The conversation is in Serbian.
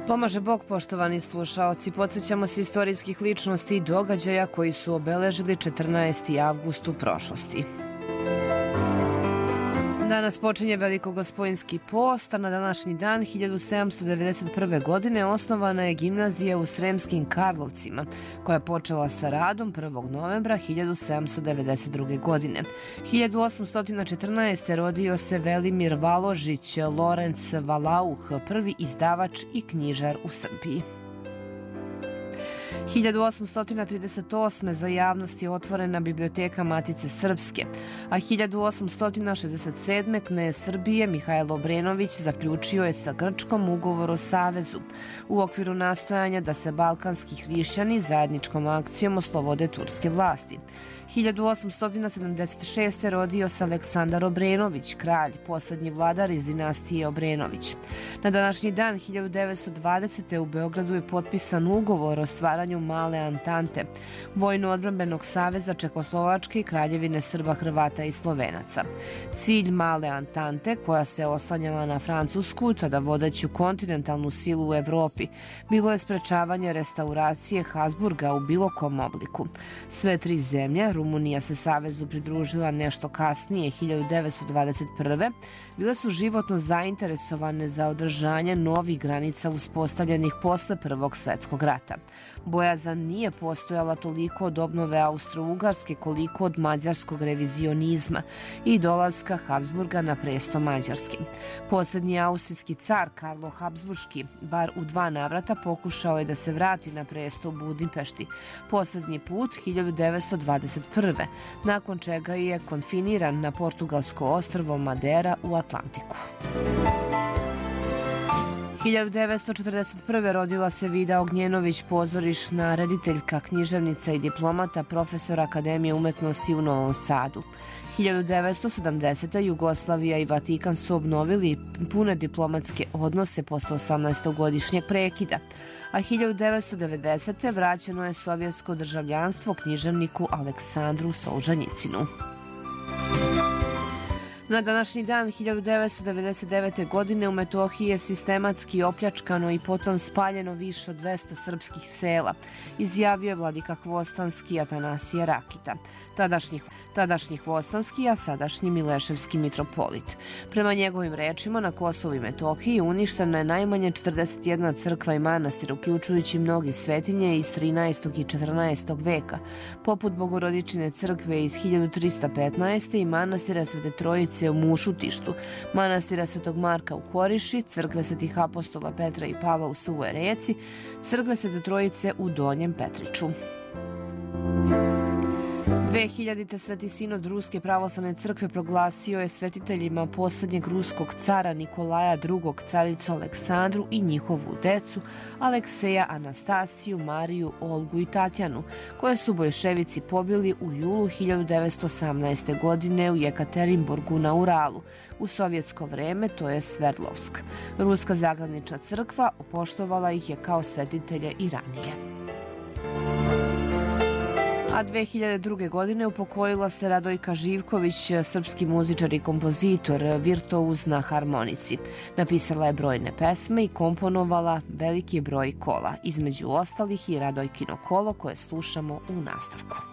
Pomaže Bog, poštovani slušaoci. Podsjećamo se istorijskih ličnosti i događaja koji su obeležili 14. avgust u prošlosti. Danas počinje Velikogospojinski post, a na današnji dan 1791. godine osnovana je gimnazija u Sremskim Karlovcima, koja je počela sa radom 1. novembra 1792. godine. 1814. rodio se Velimir Valožić Lorenc Valauh, prvi izdavač i knjižar u Srbiji. 1838. za javnost je otvorena biblioteka Matice Srpske, a 1867. knez Srbije Mihajlo Obrenović zaključio je sa Grčkom ugovor o savezu u okviru nastojanja da se balkanski hrišćani zajedničkom akcijom oslobode turske vlasti. 1876. rodio se Aleksandar Obrenović, kralj, poslednji vladar iz dinastije Obrenović. Na današnji dan 1920. u Beogradu je potpisan ugovor o stvaranju Male Antante, vojno-odbrambenog saveza Čehoslovačke i Kraljevine Srba, Hrvata i Slovenaca. Cilj Male Antante, koja se oslanjala na Francusku, tada vodeću kontinentalnu silu u Evropi, bilo je sprečavanje restauracije Habsburga u bilo kom obliku. Sve tri zemlje, Rumunija se savezu pridružila nešto kasnije, 1921. bile su životno zainteresovane za održanje novih granica uspostavljenih posle Prvog svetskog rata. Bojazan nije postojala toliko od obnove Austro-Ugarske koliko od mađarskog revizionizma i dolaska Habsburga na presto Mađarske. Poslednji austrijski car Karlo Habsburški, bar u 2 navrata, pokušao je da se vrati na presto u Budimpešti. Poslednji put 1921. nakon čega je konfiniran na portugalsko ostrvo Madera u Atlantiku. 1941. rodila se Vida Ognjenović, pozorišna rediteljka, književnica i diplomata, profesor Akademije umetnosti u Novom Sadu. 1970. Jugoslavija i Vatikan su obnovili pune diplomatske odnose posle 18-godišnjeg prekida, a 1990. vraćeno je sovjetsko državljanstvo književniku Aleksandru Solžanjicinu. Na današnji dan 1999. godine u Metohiji je sistematski opljačkano i potom spaljeno više od 200 srpskih sela, izjavio je vladika Hvostanski Atanasije Rakita, tadašnji Hvostanski, a sadašnji Mileševski mitropolit. Prema njegovim rečima, na Kosovu i Metohiji uništena je najmanje 41 crkva i manastir, uključujući mnogi svetinje iz 13. i 14. veka, poput Bogorodičine crkve iz 1315. i manastira Svete Trojice u Mušutištu, manastira Svetog Marka u Koriši, crkve Svetih apostola Petra i Pavla u Suvoj Reci, crkve Svete Trojice u Donjem Petriću. 2000. Sveti sinod Ruske pravoslavne crkve proglasio je svetiteljima poslednjeg ruskog cara Nikolaja II, caricu Aleksandru i njihovu decu Alekseja, Anastasiju, Mariju, Olgu i Tatjanu, koje su boljševici pobili u julu 1918. godine u Jekaterinburgu na Uralu, u sovjetsko vreme, to je Sverdlovsk. Ruska zagranična crkva poštovala ih je kao svetitelje i ranije. A 2002. godine upokojila se Radojka Živković, srpski muzičar i kompozitor, virtuoz na harmonici. Napisala je brojne pesme i komponovala veliki broj kola, između ostalih i Radojkino kolo koje slušamo u nastavku.